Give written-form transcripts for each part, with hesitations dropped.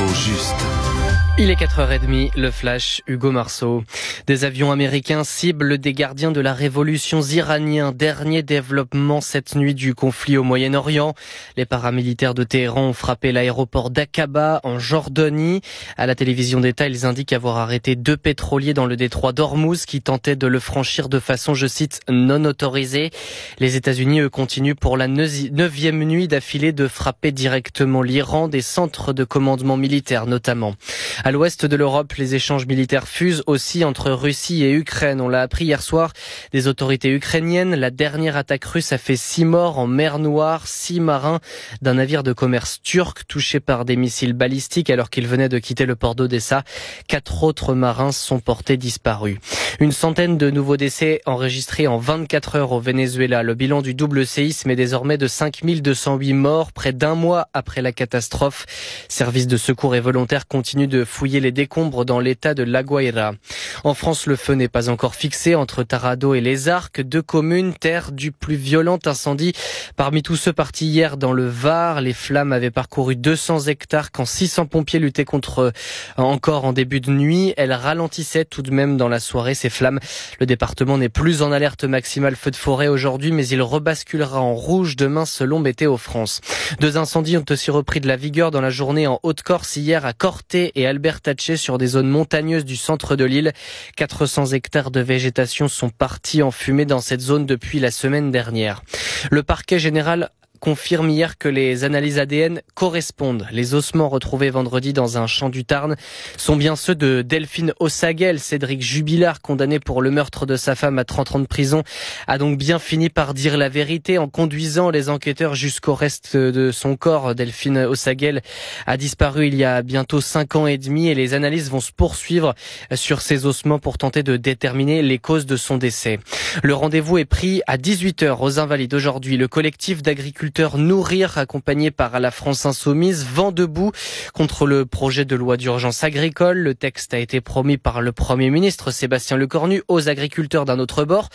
L'info juste. Il est 4h30, le flash, Hugo Marceau. Des avions américains ciblent des gardiens de la révolution iraniens. Dernier développement cette nuit du conflit au Moyen-Orient. Les paramilitaires de Téhéran ont frappé l'aéroport d'Aqaba en Jordanie. À la télévision d'État, ils indiquent avoir arrêté 2 pétroliers dans le détroit d'Ormuz qui tentaient de le franchir de façon, je cite, non autorisée. Les États-Unis, eux, continuent pour la 9e nuit d'affilée de frapper directement l'Iran, des centres de commandement militaire notamment. À l'ouest de l'Europe, les échanges militaires fusent aussi entre Russie et Ukraine. On l'a appris hier soir des autorités ukrainiennes. La dernière attaque russe a fait 6 morts en mer Noire, 6 marins d'un navire de commerce turc touchés par des missiles balistiques alors qu'ils venaient de quitter le port d'Odessa. 4 autres marins sont portés disparus. Une centaine de nouveaux décès enregistrés en 24 heures au Venezuela. Le bilan du double séisme est désormais de 5208 morts, près d'un mois après la catastrophe. Services de secours et volontaires continuent de fouiller les décombres dans l'état de La Guaira. En France, le feu n'est pas encore fixé entre Taranto et Les Arcs, 2 communes, terre du plus violent incendie. Parmi tous ceux partis hier dans le Var, les flammes avaient parcouru 200 hectares quand 600 pompiers luttaient contre encore en début de nuit. Elles ralentissaient tout de même dans la soirée, ces flammes. Le département n'est plus en alerte maximale feu de forêt aujourd'hui, mais il rebasculera en rouge demain selon Météo France. 2 incendies ont aussi repris de la vigueur dans la journée en Haute-Corse hier à Corté et Albertaché sur des zones montagneuses du centre de l'île. 400 hectares de végétation sont partis en fumée dans cette zone depuis la semaine dernière. Le parquet général confirme hier que les analyses ADN correspondent. Les ossements retrouvés vendredi dans un champ du Tarn sont bien ceux de Delphine Ossaguel. Cédric Jubilard, condamné pour le meurtre de sa femme à 30 ans de prison, a donc bien fini par dire la vérité en conduisant les enquêteurs jusqu'au reste de son corps. Delphine Ossaguel a disparu il y a bientôt 5 ans et demi et les analyses vont se poursuivre sur ses ossements pour tenter de déterminer les causes de son décès. Le rendez-vous est pris à 18h aux Invalides aujourd'hui. Le collectif d'agriculteurs Nourrir, accompagné par la France Insoumise, vent debout contre le projet de loi d'urgence agricole. Le texte a été promis par le Premier ministre Sébastien Lecornu aux agriculteurs d'un autre bord.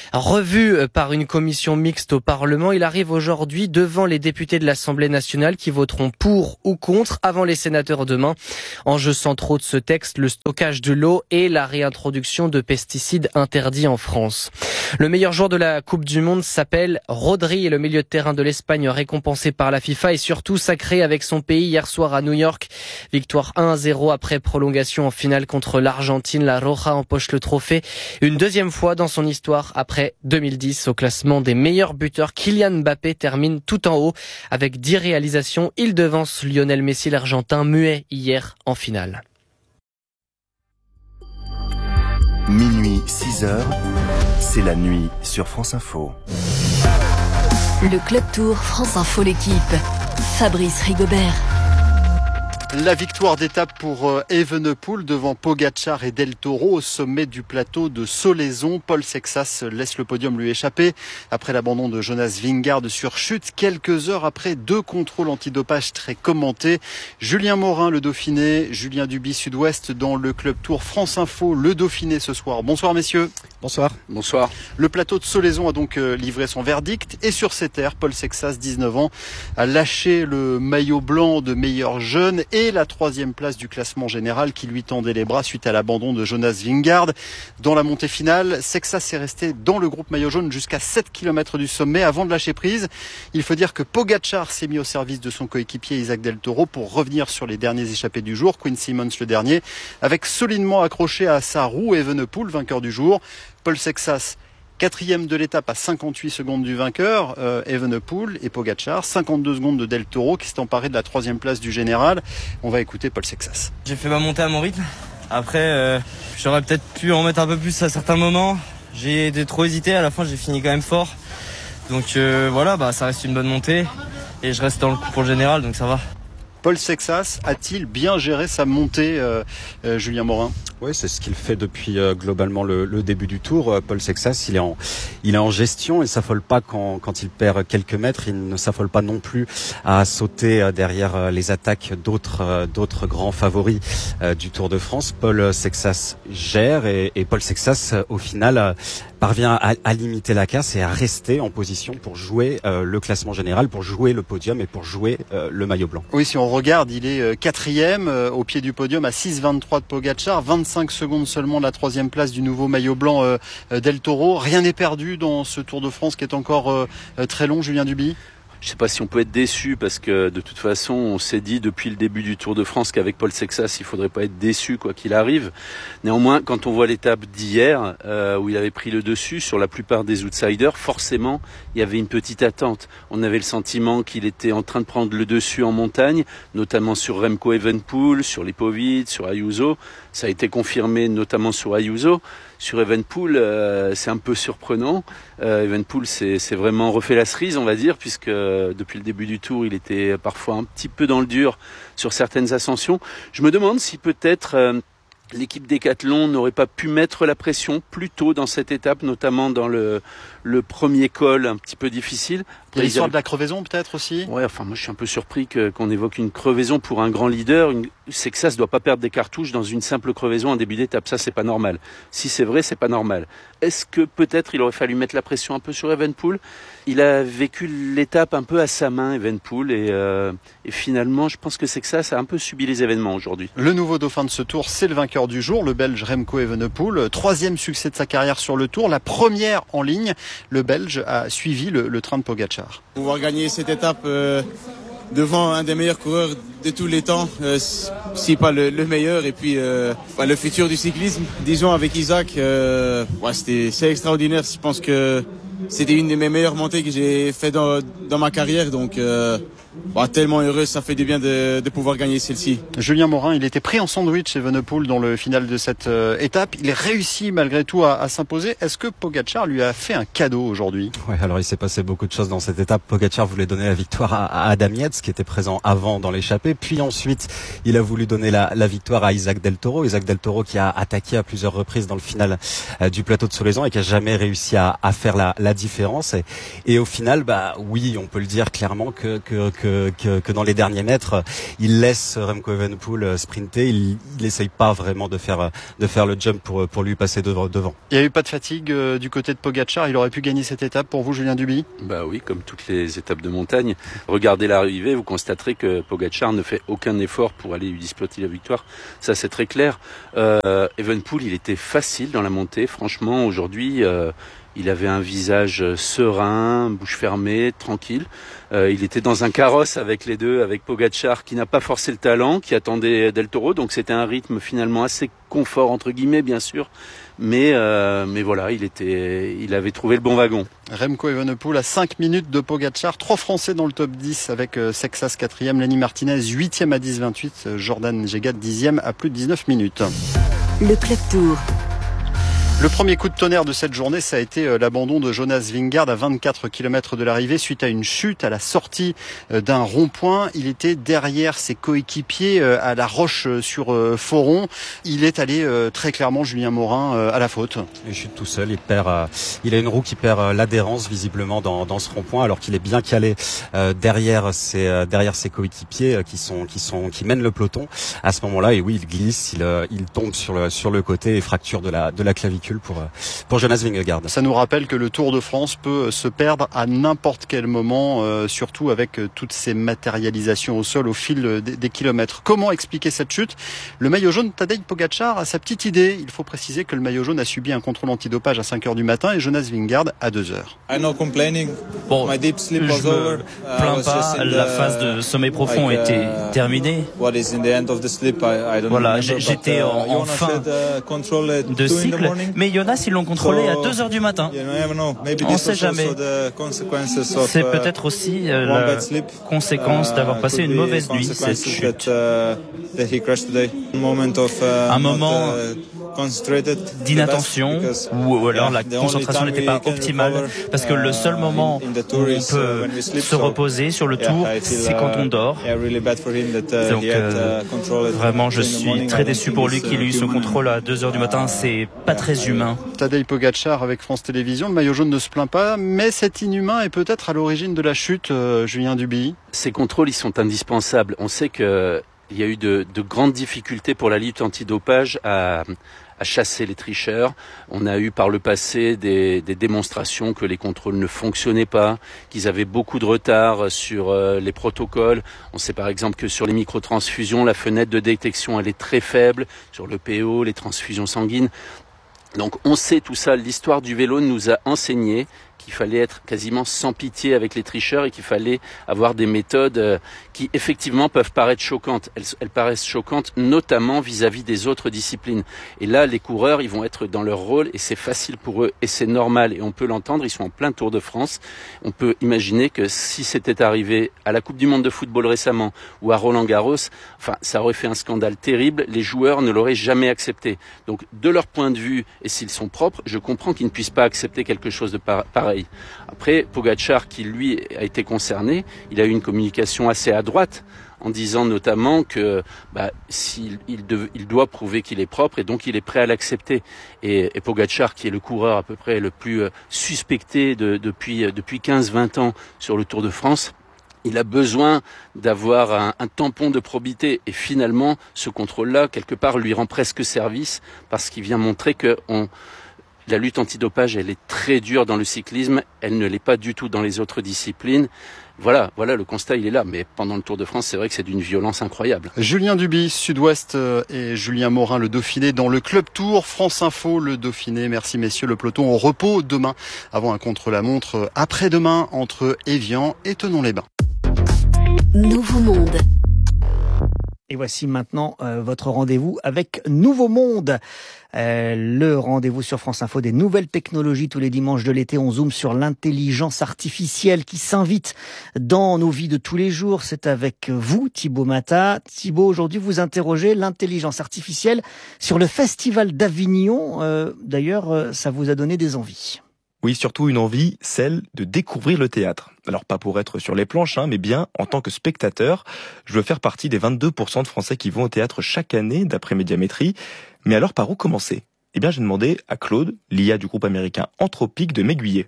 Revu par une commission mixte au Parlement, il arrive aujourd'hui devant les députés de l'Assemblée nationale qui voteront pour ou contre avant les sénateurs demain. Enjeux centraux de ce texte, le stockage de l'eau et la réintroduction de pesticides interdits en France. Le meilleur joueur de la Coupe du Monde s'appelle Rodri et le milieu de terrain de l'Espagne récompensé par la FIFA et surtout sacré avec son pays hier soir à New York. Victoire 1-0 après prolongation en finale contre l'Argentine. La Roja empoche le trophée une 2e fois dans son histoire après 2010. Au classement des meilleurs buteurs, Kylian Mbappé termine tout en haut avec 10 réalisations. Il devance Lionel Messi, l'Argentin, muet hier en finale. Minuit 6h, c'est la nuit sur France Info. Le Club Tour France Info l'équipe. Fabrice Rigobert. La victoire d'étape pour Evenepoel devant Pogačar et Del Toro au sommet du plateau de Solaizon. Paul Sexas laisse le podium lui échapper après l'abandon de Jonas Vingegaard sur chute. Quelques heures après 2 contrôles antidopage très commentés. Julien Morin, le Dauphiné, Julien Duby, Sud-Ouest dans le Club Tour France Info, le Dauphiné ce soir. Bonsoir messieurs. Bonsoir. Bonsoir. Le plateau de Solaizon a donc livré son verdict et sur ces terres, Paul Sexas, 19 ans, a lâché le maillot blanc de meilleur jeune et la 3e place du classement général qui lui tendait les bras suite à l'abandon de Jonas Vingegaard. Dans la montée finale, Sexas est resté dans le groupe maillot jaune jusqu'à 7 km du sommet avant de lâcher prise. Il faut dire que Pogačar s'est mis au service de son coéquipier Isaac Del Toro pour revenir sur les derniers échappés du jour, Quinn Simmons le dernier, avec solidement accroché à sa roue Evenepoel, vainqueur du jour. Paul Sexas, 4e de l'étape à 58 secondes du vainqueur, Evenepoel et Pogačar, 52 secondes de Del Toro qui s'est emparé de la 3e place du général. On va écouter Paul Sexas. J'ai fait ma montée à mon rythme. Après, j'aurais peut-être pu en mettre un peu plus à certains moments. J'ai trop hésité, à la fin j'ai fini quand même fort. Donc voilà, ça reste une bonne montée et je reste dans le coup pour le général, donc ça va. Paul Sexas a-t-il bien géré sa montée, Julien Morin ? Oui, c'est ce qu'il fait depuis globalement le début du tour. Paul Sexas, il est en gestion. Il s'affole pas quand il perd quelques mètres. Il ne s'affole pas non plus à sauter derrière les attaques d'autres grands favoris du Tour de France. Paul Sexas gère et Paul Sexas, au final, parvient à limiter la casse et à rester en position pour jouer le classement général, pour jouer le podium et pour jouer le maillot blanc. Oui, si on regarde, il est quatrième au pied du podium à 6,23 de Pogačar, 25 secondes seulement de la troisième place du nouveau maillot blanc Del Toro. Rien n'est perdu dans ce Tour de France qui est encore très long, Julien Duby. Je ne sais pas si on peut être déçu parce que de toute façon, on s'est dit depuis le début du Tour de France qu'avec Paul Sexas, il faudrait pas être déçu quoi qu'il arrive. Néanmoins, quand on voit l'étape d'hier où il avait pris le dessus sur la plupart des outsiders, forcément, il y avait une petite attente. On avait le sentiment qu'il était en train de prendre le dessus en montagne, notamment sur Remco Evenepoel, sur Lipovic, sur Ayuso. Ça a été confirmé notamment sur Ayuso. Sur Evenepoel, c'est un peu surprenant. Evenepoel s'est vraiment refait la cerise, on va dire, puisque depuis le début du Tour, il était parfois un petit peu dans le dur sur certaines ascensions. Je me demande si peut-être l'équipe Decathlon n'aurait pas pu mettre la pression plus tôt dans cette étape, notamment dans le premier col un petit peu difficile. Il y a l'histoire de la crevaison peut-être aussi. Ouais, enfin moi je suis un peu surpris qu'on évoque une crevaison pour un grand leader. C'est que ça ne doit pas perdre des cartouches dans une simple crevaison en début d'étape. Ça c'est pas normal. Si c'est vrai, c'est pas normal. Est-ce que peut-être il aurait fallu mettre la pression un peu sur Evenepoel ? Il a vécu l'étape un peu à sa main, Evenepoel, et finalement je pense que c'est que ça a un peu subi les événements aujourd'hui. Le nouveau dauphin de ce Tour, c'est le vainqueur du jour, le Belge Remco Evenepoel. Troisième succès de sa carrière sur le Tour, la première en ligne. Le Belge a suivi le train de Pogačar. Pouvoir gagner cette étape devant un des meilleurs coureurs de tous les temps, si pas le meilleur, et puis le futur du cyclisme, disons avec Isaac, c'est extraordinaire. Je pense que c'était une de mes meilleures montées que j'ai fait dans ma carrière, donc tellement heureux, ça fait du bien de pouvoir gagner celle-ci. Julien Morin, il était pris en sandwich Evenepoel dans le final de cette étape. Il réussit malgré tout à s'imposer. Est-ce que Pogačar lui a fait un cadeau aujourd'hui ? Ouais, alors il s'est passé beaucoup de choses dans cette étape. Pogačar voulait donner la victoire à Adam Yates, qui était présent avant dans l'échappée. Puis ensuite, il a voulu donner la victoire à Isaac Del Toro. Isaac Del Toro qui a attaqué à plusieurs reprises dans le final du plateau de Solaizon et qui a jamais réussi à faire la différence. Et au final, oui, on peut le dire clairement que dans les derniers mètres, il laisse Remco Evenepoel sprinter. Il n'essaye pas vraiment de faire le jump pour lui passer devant. Il n'y a eu pas de fatigue du côté de Pogačar. Il aurait pu gagner cette étape pour vous, Julien Duby ? Bah oui, comme toutes les étapes de montagne. Regardez l'arrivée, vous constaterez que Pogačar ne fait aucun effort pour aller lui disputer la victoire. Ça, c'est très clair. Evenepoel, il était facile dans la montée. Franchement, aujourd'hui, il avait un visage serein, bouche fermée, tranquille. Il était dans un carrosse avec les deux, avec Pogačar qui n'a pas forcé le talent, qui attendait Del Toro. Donc c'était un rythme finalement assez confort entre guillemets bien sûr. Mais voilà, il avait trouvé le bon wagon. Remco Evenepoel à 5 minutes de Pogačar. 3 Français dans le top 10 avec Sexas 4e, Lenny Martinez 8e à 10,28, Jordan Jegat 10e à plus de 19 minutes. Le Club Tour. Le premier coup de tonnerre de cette journée, ça a été l'abandon de Jonas Vingegaard à 24 km de l'arrivée suite à une chute à la sortie d'un rond-point. Il était derrière ses coéquipiers à la Roche-sur-Foron. Il est allé très clairement, Julien Morin, à la faute. Il chute tout seul, il a une roue qui perd l'adhérence visiblement dans ce rond-point alors qu'il est bien calé derrière ses coéquipiers qui mènent le peloton. À ce moment-là, et oui, il glisse, il tombe sur le côté et fracture de la clavicule pour Jonas Vingegaard. Ça nous rappelle que le Tour de France peut se perdre à n'importe quel moment, surtout avec toutes ces matérialisations au sol au fil des kilomètres. Comment expliquer cette chute ? Le maillot jaune Tadej Pogačar a sa petite idée. Il faut préciser que le maillot jaune a subi un contrôle antidopage à 5h du matin et Jonas Vingegaard à 2h. Bon, je me plains pas, la phase de sommeil profond était terminée. Voilà, j'étais en fin de cycle. Mais Jonas, ils l'ont contrôlé à 2h du matin. On ne sait jamais. C'est peut-être aussi la conséquence d'avoir passé une mauvaise nuit, cette chute. Un moment d'inattention ou alors la concentration n'était pas optimale parce que le seul moment où on peut se reposer sur le tour, c'est quand on dort. Donc vraiment, je suis très déçu pour lui qu'il ait eu ce contrôle à 2h du matin. C'est pas très humain. Tadej Pogačar avec France Télévisions, le maillot jaune ne se plaint pas, mais cet inhumain est peut-être à l'origine de la chute, Julien Duby. Ces contrôles, ils sont indispensables. On sait que il y a eu de grandes difficultés pour la lutte antidopage à chasser les tricheurs. On a eu par le passé des démonstrations que les contrôles ne fonctionnaient pas, qu'ils avaient beaucoup de retard sur les protocoles. On sait par exemple que sur les microtransfusions, la fenêtre de détection elle est très faible, sur le PO, les transfusions sanguines. Donc on sait tout ça, l'histoire du vélo nous a enseigné qu'il fallait être quasiment sans pitié avec les tricheurs et qu'il fallait avoir des méthodes qui effectivement peuvent paraître choquantes. Elles paraissent choquantes notamment vis-à-vis des autres disciplines. Et là, les coureurs, ils vont être dans leur rôle et c'est facile pour eux et c'est normal et on peut l'entendre, ils sont en plein Tour de France. On peut imaginer que si c'était arrivé à la Coupe du Monde de football récemment ou à Roland-Garros, enfin, ça aurait fait un scandale terrible, les joueurs ne l'auraient jamais accepté. Donc, de leur point de vue, et s'ils sont propres, je comprends qu'ils ne puissent pas accepter quelque chose de pareil. Après, Pogačar, qui lui a été concerné, il a eu une communication assez à droite, en disant notamment que il doit prouver qu'il est propre et donc il est prêt à l'accepter. Et Pogačar, qui est le coureur à peu près le plus suspecté depuis 15-20 ans sur le Tour de France, il a besoin d'avoir un tampon de probité. Et finalement, ce contrôle-là, quelque part, lui rend presque service parce qu'il vient montrer que la lutte antidopage, elle est très dure dans le cyclisme, elle ne l'est pas du tout dans les autres disciplines. Voilà, le constat, il est là. Mais pendant le Tour de France, c'est vrai que c'est d'une violence incroyable. Julien Duby, Sud-Ouest et Julien Morin, le Dauphiné dans le Club Tour. France Info, le Dauphiné. Merci messieurs, le peloton au repos demain avant un contre-la-montre après-demain entre Évian et Thonon-les-Bains. Nouveau Monde. Et voici maintenant votre rendez-vous avec Nouveau Monde. Le rendez-vous sur France Info des nouvelles technologies tous les dimanches de l'été. On zoome sur l'intelligence artificielle qui s'invite dans nos vies de tous les jours. C'est avec vous, Thibaut Mata. Thibaut, aujourd'hui, vous interrogez l'intelligence artificielle sur le Festival d'Avignon. D'ailleurs, ça vous a donné des envies. Oui, surtout une envie, celle de découvrir le théâtre. Alors pas pour être sur les planches, mais bien en tant que spectateur. Je veux faire partie des 22% de Français qui vont au théâtre chaque année, d'après Médiamétrie. Mais alors par où commencer ? Eh bien j'ai demandé à Claude, l'IA du groupe américain Anthropic, de m'aiguiller.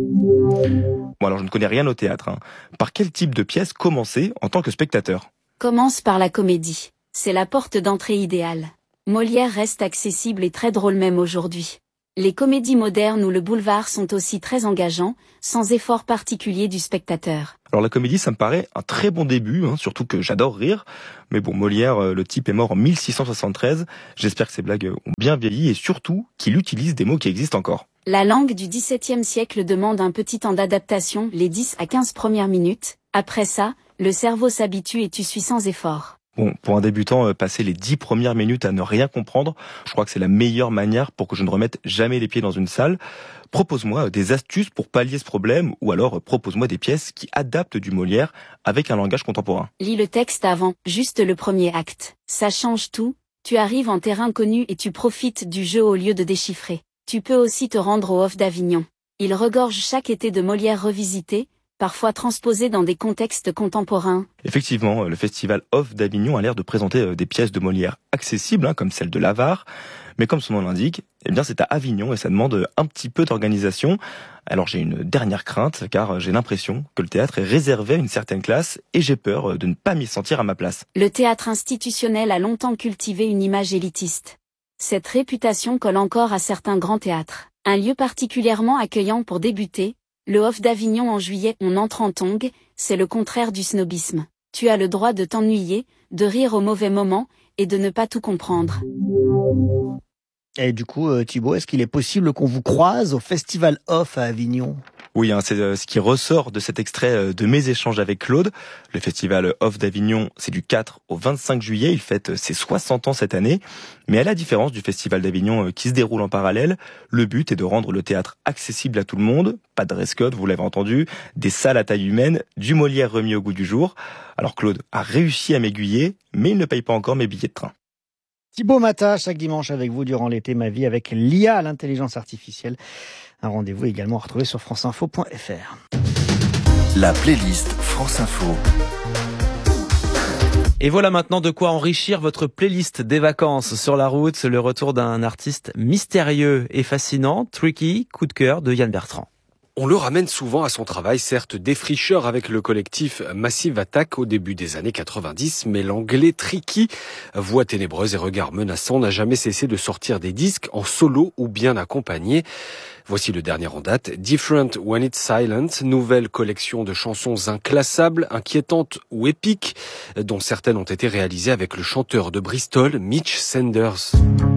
Bon alors je ne connais rien au théâtre. Par quel type de pièce commencer en tant que spectateur ? Commence par la comédie. C'est la porte d'entrée idéale. Molière reste accessible et très drôle même aujourd'hui. Les comédies modernes ou le boulevard sont aussi très engageants, sans effort particulier du spectateur. Alors la comédie, ça me paraît un très bon début, surtout que j'adore rire. Mais bon, Molière, le type est mort en 1673. J'espère que ces blagues ont bien vieilli et surtout qu'il utilise des mots qui existent encore. La langue du XVIIe siècle demande un petit temps d'adaptation, les 10 à 15 premières minutes. Après ça, le cerveau s'habitue et tu suis sans effort. Bon, pour un débutant, passer les 10 premières minutes à ne rien comprendre, je crois que c'est la meilleure manière pour que je ne remette jamais les pieds dans une salle. Propose-moi des astuces pour pallier ce problème, ou alors propose-moi des pièces qui adaptent du Molière avec un langage contemporain. Lis le texte avant, juste le premier acte. Ça change tout, tu arrives en terrain connu et tu profites du jeu au lieu de déchiffrer. Tu peux aussi te rendre au Off d'Avignon. Il regorge chaque été de Molière revisité, parfois transposé dans des contextes contemporains. Effectivement, le festival Off d'Avignon a l'air de présenter des pièces de Molière accessibles, comme celle de l'Avare. Mais comme son nom l'indique, c'est à Avignon et ça demande un petit peu d'organisation. Alors j'ai une dernière crainte, car j'ai l'impression que le théâtre est réservé à une certaine classe et j'ai peur de ne pas m'y sentir à ma place. Le théâtre institutionnel a longtemps cultivé une image élitiste. Cette réputation colle encore à certains grands théâtres. Un lieu particulièrement accueillant pour débuter, le Off d'Avignon en juillet, on entre en tongue, c'est le contraire du snobisme. Tu as le droit de t'ennuyer, de rire au mauvais moment, et de ne pas tout comprendre. Et du coup, Thibaut, est-ce qu'il est possible qu'on vous croise au Festival Off à Avignon ? Oui, c'est ce qui ressort de cet extrait de mes échanges avec Claude. Le festival Off d'Avignon, c'est du 4 au 25 juillet. Il fête ses 60 ans cette année. Mais à la différence du festival d'Avignon qui se déroule en parallèle, le but est de rendre le théâtre accessible à tout le monde. Pas de dress code, vous l'avez entendu. Des salles à taille humaine, du Molière remis au goût du jour. Alors Claude a réussi à m'aiguiller, mais il ne paye pas encore mes billets de train. Thibaut Mata, chaque dimanche avec vous durant l'été, ma vie avec l'IA, l'intelligence artificielle. Un rendez-vous également retrouvé sur franceinfo.fr. La playlist France Info. Et voilà maintenant de quoi enrichir votre playlist des vacances sur la route. Le retour d'un artiste mystérieux et fascinant, Tricky, coup de cœur de Yann Bertrand. On le ramène souvent à son travail, certes défricheur avec le collectif Massive Attack au début des années 90, mais l'anglais Tricky, voix ténébreuse et regard menaçant, n'a jamais cessé de sortir des disques en solo ou bien accompagné. Voici le dernier en date, Different When It's Silent, nouvelle collection de chansons inclassables, inquiétantes ou épiques, dont certaines ont été réalisées avec le chanteur de Bristol, Mitch Sanders.